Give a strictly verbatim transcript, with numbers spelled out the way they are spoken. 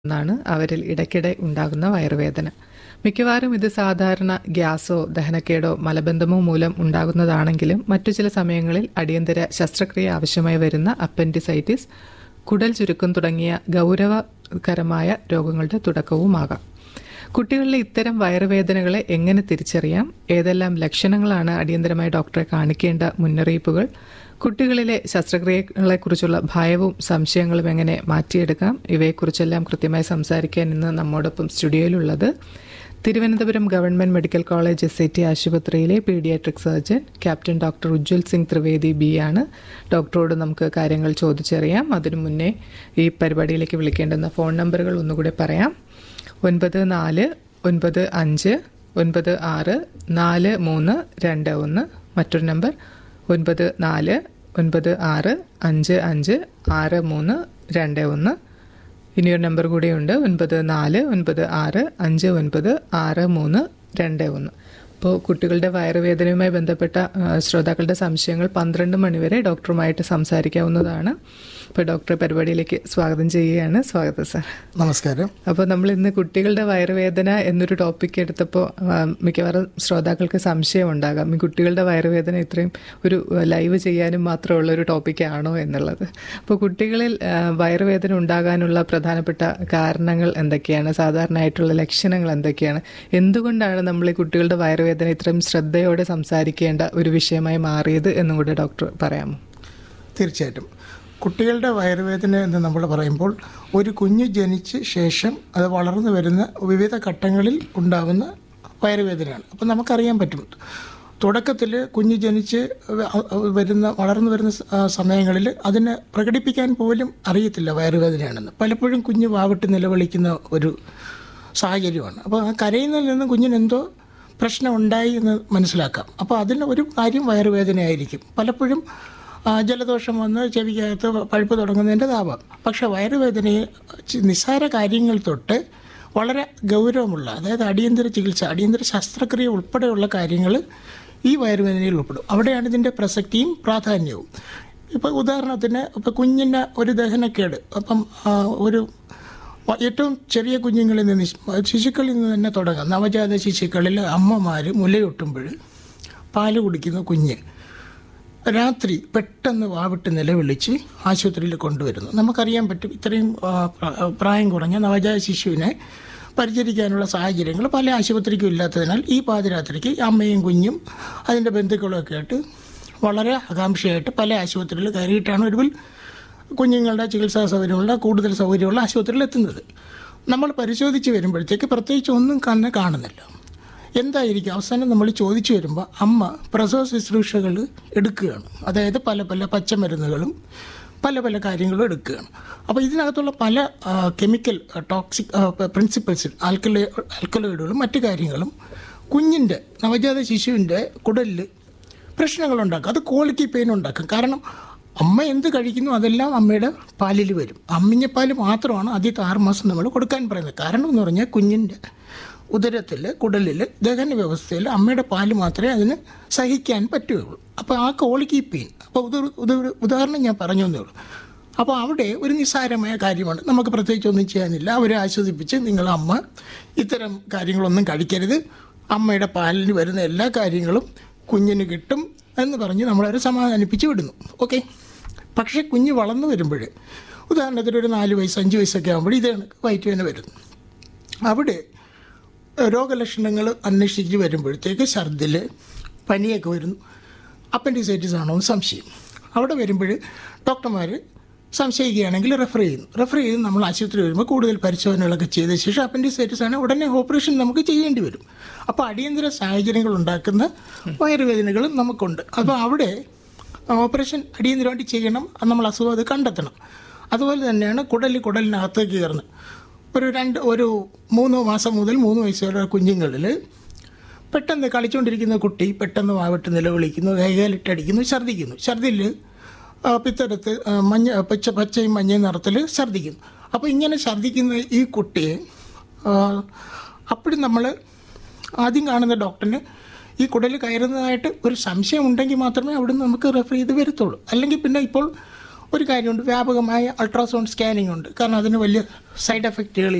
ാണ് അവരിൽ ഇടയ്ക്കിടെ ഉണ്ടാകുന്ന വയറുവേദന. മിക്കവാറും ഇത് സാധാരണ ഗ്യാസോ ദഹനക്കേടോ മലബന്ധമോ മൂലം ഉണ്ടാകുന്നതാണെങ്കിലും മറ്റു ചില സമയങ്ങളിൽ അടിയന്തര ശസ്ത്രക്രിയ ആവശ്യമായി വരുന്ന അപ്പൻഡിസൈറ്റിസ്, കുടൽ ചുരുക്കം തുടങ്ങിയ ഗൗരവകരമായ രോഗങ്ങളുടെ തുടക്കവുമാകാം. കുട്ടികളിലെ ഇത്തരം വയറുവേദനകളെ എങ്ങനെ തിരിച്ചറിയാം? ഏതെല്ലാം ലക്ഷണങ്ങളാണ് അടിയന്തരമായി ഡോക്ടറെ കാണിക്കേണ്ട മുന്നറിയിപ്പുകൾ? കുട്ടികളിലെ ശസ്ത്രക്രിയകളെക്കുറിച്ചുള്ള ഭയവും സംശയങ്ങളും എങ്ങനെ മാറ്റിയെടുക്കാം? ഇവയെക്കുറിച്ചെല്ലാം കൃത്യമായി സംസാരിക്കാൻ ഇന്ന് നമ്മോടൊപ്പം സ്റ്റുഡിയോയിലുള്ളത് Thiruvananthapuram government medical college S I T ആശുപത്രിയിലെ paediatric surgeon captain doctor Ujjwal Singh Trivedi B ആണ്. ഡോക്ടറോട് നമുക്ക് കാര്യങ്ങൾ ചോദിച്ചറിയാം. അതിനു മുന്നേ ഈ പരിപാടിയിലേക്ക് വിളിക്കേണ്ടുന്ന ഫോൺ നമ്പറുകൾ ഒന്നുകൂടെ പറയാം. ഒൻപത് നാല് ഒൻപത് അഞ്ച് ഒൻപത് ആറ് നാല് മൂന്ന് രണ്ട് ഒന്ന്. മറ്റൊരു നമ്പർ ഒൻപത് നാല് ഒൻപത് ആറ് അഞ്ച് അഞ്ച് ആറ് മൂന്ന് രണ്ട് ഒന്ന്. ഇനിയൊരു നമ്പർ കൂടിയുണ്ട്, ഒൻപത് നാല് ഒൻപത് ആറ് അഞ്ച് ഒൻപത് ആറ് മൂന്ന് രണ്ട് ഒന്ന്. അപ്പോൾ കുട്ടികളുടെ വയറുവേദനയുമായി ബന്ധപ്പെട്ട ശ്രോതാക്കളുടെ സംശയങ്ങൾ പന്ത്രണ്ട് മണിവരെ ഡോക്ടറുമായിട്ട് സംസാരിക്കാവുന്നതാണ്. ഇപ്പോൾ ഡോക്ടറെ പരിപാടിയിലേക്ക് സ്വാഗതം ചെയ്യുകയാണ്. സ്വാഗതം സാർ. നമസ്കാരം. അപ്പോൾ നമ്മൾ ഇന്ന് കുട്ടികളുടെ വയറുവേദന എന്നൊരു ടോപ്പിക് എടുത്തപ്പോൾ മിക്കവാറും ശ്രോതാക്കൾക്ക് സംശയം ഉണ്ടാകാം, ഈ കുട്ടികളുടെ വയറുവേദന ഇത്രയും ഒരു ലൈവ് ചെയ്യാനും മാത്രമുള്ള ഒരു ടോപ്പിക്കാണോ എന്നുള്ളത്. അപ്പോൾ കുട്ടികളിൽ വയറുവേദന ഉണ്ടാകാനുള്ള പ്രധാനപ്പെട്ട കാരണങ്ങൾ എന്തൊക്കെയാണ്? സാധാരണയായിട്ടുള്ള ലക്ഷണങ്ങൾ എന്തൊക്കെയാണ്? എന്തുകൊണ്ടാണ് നമ്മൾ ഈ കുട്ടികളുടെ വയറുവേദന ഇത്രയും ശ്രദ്ധയോടെ സംസാരിക്കേണ്ട ഒരു വിഷയമായി മാറിയത് എന്നും കൂടെ ഡോക്ടർ പറയാമോ? തീർച്ചയായിട്ടും. കുട്ടികളുടെ വയറുവേദന എന്ന് നമ്മൾ പറയുമ്പോൾ ഒരു കുഞ്ഞ് ജനിച്ച ശേഷം അത് വളർന്നു വരുന്ന വിവിധ ഘട്ടങ്ങളിൽ ഉണ്ടാകുന്ന വയറുവേദനയാണ്. അപ്പോൾ നമുക്കറിയാൻ പറ്റും, തുടക്കത്തിൽ കുഞ്ഞ് ജനിച്ച് വരുന്ന വളർന്നു വരുന്ന സമയങ്ങളിൽ അതിനെ പ്രകടിപ്പിക്കാൻ പോലും അറിയത്തില്ല വയറുവേദനയാണെന്ന്. പലപ്പോഴും കുഞ്ഞ് വാവിട്ട് നിലവിളിക്കുന്ന ഒരു സാഹചര്യമാണ്. അപ്പോൾ ആ കരയുന്നതിൽ നിന്ന് കുഞ്ഞിനെന്തോ പ്രശ്നം ഉണ്ടായി എന്ന് മനസ്സിലാക്കാം. അപ്പോൾ അതിന് ഒരു കാര്യം വയറുവേദനയായിരിക്കും. പലപ്പോഴും ജലദോഷം വന്ന് ചെവിക്കകത്ത് പഴുപ്പ് തുടങ്ങുന്നതിൻ്റെതാവാം. പക്ഷേ വയറുവേദനയെ നിസ്സാര കാര്യങ്ങൾ തൊട്ട് വളരെ ഗൗരവമുള്ള, അതായത് അടിയന്തര ചികിത്സ, അടിയന്തര ശസ്ത്രക്രിയ ഉൾപ്പെടെയുള്ള കാര്യങ്ങൾ ഈ വയറുവേദനയിൽ ഉൾപ്പെടും. അവിടെയാണ് ഇതിൻ്റെ പ്രസക്തിയും പ്രാധാന്യവും. ഇപ്പോൾ ഉദാഹരണത്തിന് ഇപ്പോൾ കുഞ്ഞിന് ഒരു ദഹനക്കേട്, അപ്പം ഒരു ഏറ്റവും ചെറിയ കുഞ്ഞുങ്ങളിൽ നിന്ന് ശിശുക്കളിൽ നിന്ന് തന്നെ തുടങ്ങാം. നവജാത ശിശുക്കളിൽ അമ്മമാർ മുലയൂട്ടുമ്പോൾ പാല് കുടിക്കുന്ന കുഞ്ഞ് രാത്രി പെട്ടെന്ന് വാവിട്ട് നിലവിളിച്ച് ആശുപത്രിയിൽ കൊണ്ടുവരുന്നു. നമുക്കറിയാൻ പറ്റും, ഇത്രയും പ്രായം കുറഞ്ഞ നവജാത ശിശുവിനെ പരിചരിക്കാനുള്ള സാഹചര്യങ്ങൾ പല ആശുപത്രിക്കും ഇല്ലാത്തതിനാൽ ഈ പാതിരാത്രിക്ക് അമ്മയും കുഞ്ഞും അതിൻ്റെ ബന്ധുക്കളൊക്കെ ആയിട്ട് വളരെ ആകാംക്ഷയായിട്ട് പല ആശുപത്രിയിൽ കയറിയിട്ടാണ് ഒടുവിൽ കുഞ്ഞുങ്ങളുടെ ചികിത്സാ സൗകര്യമുള്ള കൂടുതൽ സൗകര്യമുള്ള ആശുപത്രിയിൽ എത്തുന്നത്. നമ്മൾ പരിശോധിച്ച് വരുമ്പോഴത്തേക്ക് പ്രത്യേകിച്ച് ഒന്നും തന്നെ കാണുന്നില്ല. എന്തായിരിക്കും? അവസാനം നമ്മൾ ചോദിച്ചു വരുമ്പോൾ അമ്മ പ്രസവ ശുശ്രൂഷകൾ എടുക്കുകയാണ്. അതായത് പല പല പച്ചമരുന്നുകളും പല പല കാര്യങ്ങളും എടുക്കുകയാണ്. അപ്പോൾ ഇതിനകത്തുള്ള പല കെമിക്കൽ ടോക്സിക് പ്രിൻസിപ്പിൾസ്, ആൽക്കലോ ആൽക്കലോയിഡുകളും മറ്റു കാര്യങ്ങളും കുഞ്ഞിൻ്റെ നവജാത ശിശുവിൻ്റെ കുടലിൽ പ്രശ്നങ്ങളുണ്ടാക്കും. അത് ക്വാളിറ്റി പെയിൻ ഉണ്ടാക്കും. കാരണം അമ്മ എന്ത് കഴിക്കുന്നു അതെല്ലാം അമ്മയുടെ പാലിൽ വരും. അമ്മിഞ്ഞപ്പാൽ മാത്രമാണ് ആദ്യത്തെ ആറുമാസം നമ്മൾ കൊടുക്കാൻ പറയുന്നത്. കാരണം എന്ന് പറഞ്ഞാൽ കുഞ്ഞിൻ്റെ ഉദരത്തിൽ, കുടലിൽ, ദഹന വ്യവസ്ഥയിൽ അമ്മയുടെ പാല് മാത്രമേ അതിന് സഹിക്കാൻ പറ്റുകയുള്ളൂ. അപ്പോൾ ആ ക്വാളിറ്റി പെയിൻ, അപ്പോൾ ഇത് ഉദാഹരണം ഞാൻ പറഞ്ഞു തന്നേ ഉള്ളൂ. അപ്പോൾ അവിടെ ഒരു നിസ്സാരമായ കാര്യമാണ്, നമുക്ക് പ്രത്യേകിച്ച് ഒന്നും ചെയ്യാനില്ല. അവരെ ആശ്വസിപ്പിച്ച് നിങ്ങൾ അമ്മ ഇത്തരം കാര്യങ്ങളൊന്നും കഴിക്കരുത്, അമ്മയുടെ പാലിന് വരുന്ന എല്ലാ കാര്യങ്ങളും കുഞ്ഞിന് കിട്ടും എന്ന് പറഞ്ഞ് നമ്മളവരെ സമാധാനിപ്പിച്ച് വിടുന്നു. ഓക്കെ. പക്ഷേ കുഞ്ഞ് വളർന്നു വരുമ്പോൾ, ഉദാഹരണത്തിന് ഒരു നാല് വയസ്സ് അഞ്ച് വയസ്സൊക്കെ ആകുമ്പോൾ ഇതാണ് വയറ്റുവേദന വരുന്നു. അവിടെ രോഗലക്ഷണങ്ങൾ അന്വേഷിച്ച് വരുമ്പോഴത്തേക്ക് ഛർദിൽ, പനിയൊക്കെ വരുന്നു, അപ്പൻഡിസൈറ്റിസ് ആണോ എന്ന് സംശയം. അവിടെ വരുമ്പോൾ ഡോക്ടർമാർ സംശയിക്കുകയാണെങ്കിൽ റെഫർ ചെയ്യുന്നു. റെഫർ ചെയ്ത് നമ്മൾ ആശുപത്രി വരുമ്പോൾ കൂടുതൽ പരിശോധനകളൊക്കെ ചെയ്ത ശേഷം അപ്പൻഡിസൈറ്റിസ് ആണ് ഉടനെ ഓപ്പറേഷൻ നമുക്ക് ചെയ്യേണ്ടി വരും. അപ്പോൾ അടിയന്തര സാഹചര്യങ്ങൾ ഉണ്ടാക്കുന്ന വയറുവേദനകളും നമുക്കുണ്ട്. അപ്പോൾ അവിടെ ഓപ്പറേഷൻ അടിയന്തരമായിട്ട് ചെയ്യണം, നമ്മൾ അസുഖം അത് കണ്ടെത്തണം. അതുപോലെ തന്നെയാണ് കുടൽ കുടലിനകത്തേക്ക് കയറുന്നത്. ഒരു രണ്ട് ഒരു മൂന്ന് മാസം മുതൽ മൂന്ന് വയസ്സ് വരെ കുഞ്ഞുങ്ങളിൽ പെട്ടെന്ന് കളിച്ചുകൊണ്ടിരിക്കുന്ന കുട്ടി പെട്ടെന്ന് വാവിട്ട് നിലവിളിക്കുന്നു, കൈകാലിട്ടടിക്കുന്നു, ഛർദ്ദിക്കുന്നു. ഛർദിൽ പിത്തരത്ത് മഞ്ഞ പച്ച പച്ചയും മഞ്ഞയും നിറത്തിൽ ഛർദ്ദിക്കുന്നു. അപ്പോൾ ഇങ്ങനെ ഛർദ്ദിക്കുന്ന ഈ കുട്ടിയെ അപ്പോഴും നമ്മൾ ആദ്യം കാണുന്ന ഡോക്ടറിന് ഈ കുടൽ കയറുന്നതായിട്ട് ഒരു സംശയം ഉണ്ടെങ്കിൽ മാത്രമേ അവിടെ നിന്ന് നമുക്ക് റെഫർ ചെയ്ത് വരത്തുള്ളൂ. അല്ലെങ്കിൽ പിന്നെ ഇപ്പോൾ ഒരു കാര്യമുണ്ട്, വ്യാപകമായ അൾട്രാസൗണ്ട് സ്കാനിംഗ് ഉണ്ട്. കാരണം അതിന് വലിയ സൈഡ് എഫക്റ്റുകൾ